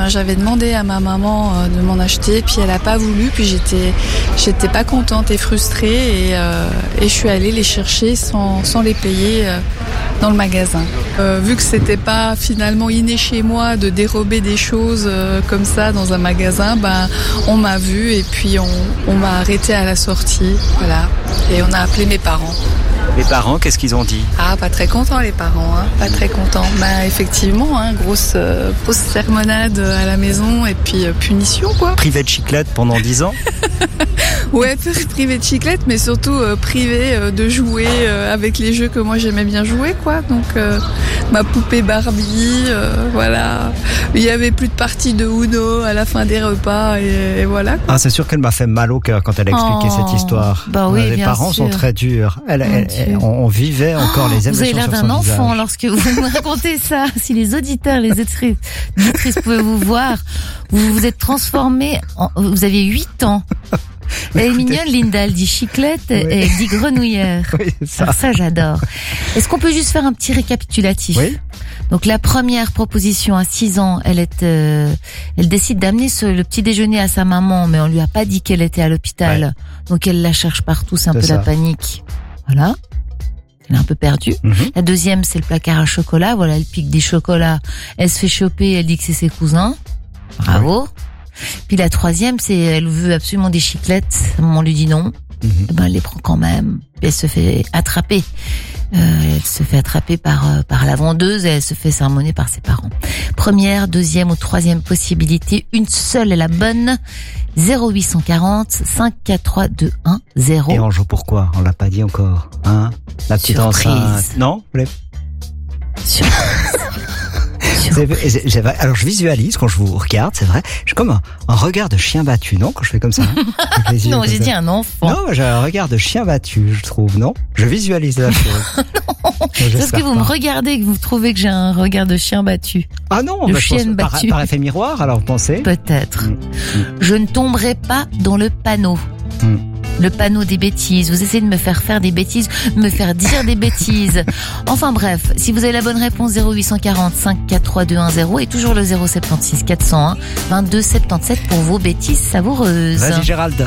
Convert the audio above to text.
Enfin, j'avais demandé à ma maman de m'en acheter, puis elle a pas voulu, puis j'étais pas contente et frustrée, et je suis allée les chercher sans les payer dans le magasin. Vu que c'était pas finalement inné chez moi de dérober des choses comme ça dans un magasin, on m'a vu et puis on m'a arrêté à la sortie, voilà. Et on a appelé mes parents. Les parents, qu'est-ce qu'ils ont dit ? Ah, pas très contents les parents, pas très contents. Effectivement, grosse sermonade à la maison et puis punition quoi. Privé de chiclette pendant 10 ans ? Ouais, privé de chiclette, mais surtout privé de jouer avec les jeux que moi j'aimais bien jouer quoi. Donc ma poupée Barbie, voilà. Il y avait plus de parties de Uno à la fin des repas et voilà. Ah, c'est sûr qu'elle m'a fait mal au cœur quand elle a expliqué cette histoire. Bah oui, les parents sûr. sont très durs. On vivait encore les émotions. Vous avez l'air d'un enfant lorsque vous me racontez ça. Si les auditeurs, les auditrices pouvaient vous voir, vous vous êtes transformé. Vous aviez 8 ans. Elle est mignonne, Linda. Elle dit chiclette et elle dit grenouillère. Oui, ça. Alors ça, j'adore. Est-ce qu'on peut juste faire un petit récapitulatif ? Oui. Donc la première proposition à 6 ans, elle décide d'amener le petit déjeuner à sa maman, mais on lui a pas dit qu'elle était à l'hôpital. Ouais. Donc elle la cherche partout, c'est un peu la panique. Voilà. Elle est un peu perdue. La deuxième, c'est le placard à chocolat. Voilà, elle pique des chocolats. Elle se fait choper, elle dit que c'est ses cousins. Bravo. Ouais. Puis la troisième, c'est elle veut absolument des chiclettes. Sa maman lui dit non. Elle les prend quand même. Puis elle se fait attraper. Elle se fait attraper par la vendeuse et elle se fait sermonner par ses parents. Première, deuxième ou troisième possibilité, une seule est la bonne. 0840 543 210. Et on joue pourquoi ? On l'a pas dit encore, hein ? La petite enceinte. Non ? Surprise. Alors je visualise quand je vous regarde, c'est vrai. J'ai comme un regard de chien battu, non ? Quand je fais comme ça. Non, j'ai dit un enfant. Non, j'ai un regard de chien battu, je trouve, non ? Je visualise la chose. Non, parce que vous me regardez et que vous trouvez que j'ai un regard de chien battu. Ah non, de chienne battue. Par effet miroir, alors vous pensez ? Peut-être. Je ne tomberai pas dans le panneau. Le panneau des bêtises. Vous essayez de me faire faire des bêtises, me faire dire des bêtises. Enfin bref, si vous avez la bonne réponse, 0840 543 210 et toujours le 076 401 22 77 pour vos bêtises savoureuses. Vas-y Gérald.